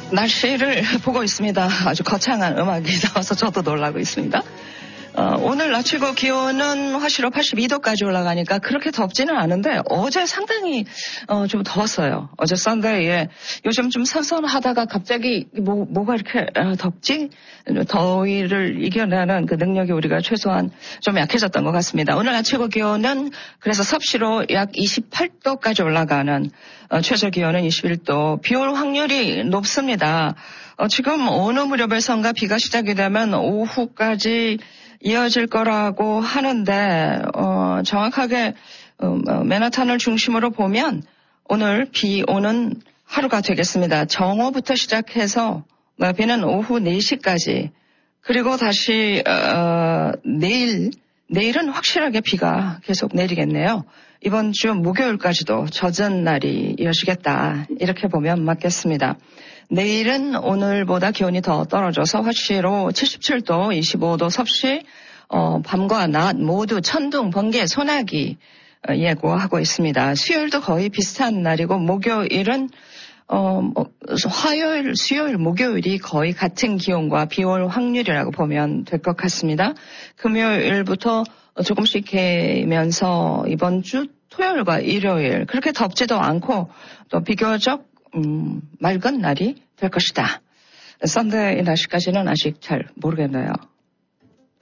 날씨를 보고 있습니다. 아주 거창한 음악이 나와서 저도 놀라고 있습니다. 오늘 낮 최고 기온은 화실로 82도까지 올라가니까 그렇게 덥지는 않은데 어제 상당히 좀 더웠어요. 어제 썬데이에 요즘 좀 선선하다가 갑자기 뭐가 이렇게 덥지? 더위를 이겨내는 그 능력이 우리가 최소한 좀 약해졌던 것 같습니다. 오늘 낮 최고 기온은 그래서 섭씨로 약 28도까지 올라가는 최저 기온은 21도. 비 올 확률이 높습니다. 지금 어느 무렵에선가 비가 시작이 되면 오후까지 이어질 거라고 하는데 정확하게 맨하탄을 중심으로 보면 오늘 비 오는 하루가 되겠습니다. 정오부터 시작해서 비는 오후 4시까지 그리고 다시 내일은 확실하게 비가 계속 내리겠네요. 이번 주 목요일까지도 젖은 날이 이어지겠다 이렇게 보면 맞겠습니다. 내일은 오늘보다 기온이 더 떨어져서 화씨로 77도, 25도 섭씨, 밤과 낮 모두 천둥, 번개, 소나기 예고하고 있습니다. 수요일도 거의 비슷한 날이고 목요일은 화요일, 수요일, 목요일이 거의 같은 기온과 비올 확률이라고 보면 될 것 같습니다. 금요일부터 조금씩 개면서 이번 주 토요일과 일요일 그렇게 덥지도 않고 또 비교적 맑은 날이 될 것이다. 썬데이 날씨까지는 아직 잘 모르겠네요.